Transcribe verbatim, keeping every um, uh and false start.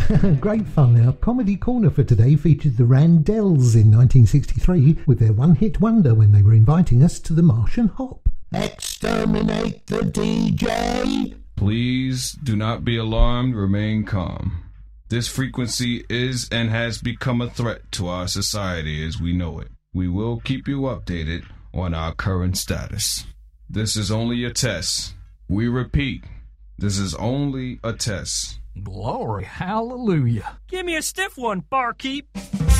Great fun. Our comedy corner for today featured the Randells in nineteen sixty-three with their one-hit wonder when they were inviting us to the Martian Hop. Exterminate the D J! Please do not be alarmed, remain calm. This frequency is and has become a threat to our society as we know it. We will keep you updated on our current status. This is only a test. We repeat, this is only a test. Glory, hallelujah. Give me a stiff one, barkeep.